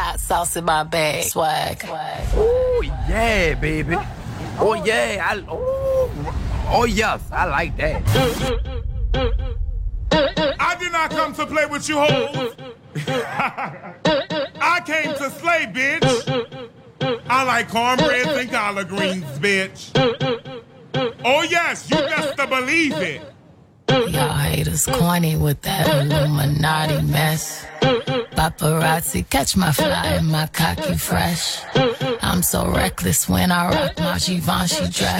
Hot sauce in my bag. Swag. Oh, yeah, baby. Oh, yeah. Oh, yes. I like that. I did not come to play with you hoes. I came to slay, bitch. I like cornbread and collard greens, bitch. Oh, yes, you best to believe it. Y'all haters corny with that Illuminati mess. Paparazzi catch my fly and my cocky fresh. I'm so reckless when I rock my Givenchy dress.